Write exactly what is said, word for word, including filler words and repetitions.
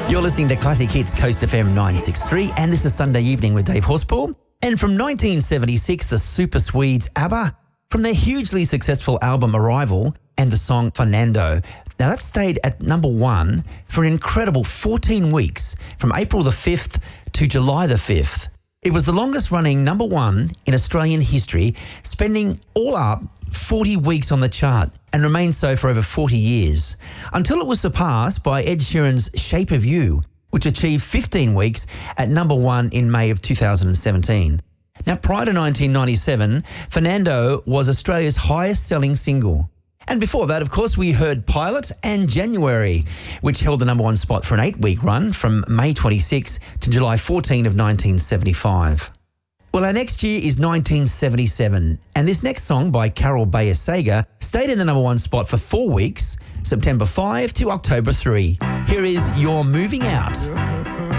You're listening to Classic Hits Coast F M nine sixty-three, and this is Sunday Evening with Dave Horspool. And from nineteen seventy-six, the Super Swedes ABBA, from their hugely successful album Arrival and the song Fernando. Now, that stayed at number one for an incredible fourteen weeks, from April the fifth to July the fifth. It was the longest-running number one in Australian history, spending all up forty weeks on the chart, and remained so for over forty years, until it was surpassed by Ed Sheeran's Shape of You, which achieved fifteen weeks at number one in May of two thousand seventeen. Now, prior to nineteen ninety-seven, Fernando was Australia's highest-selling single. And before that, of course, we heard Pilot and January, which held the number one spot for an eight-week run from May twenty-sixth to July fourteenth of nineteen seventy-five. Well, our next year is nineteen seventy-seven, and this next song by Carol Bayer Sager stayed in the number one spot for four weeks, September fifth to October third. Here is You're Moving Out.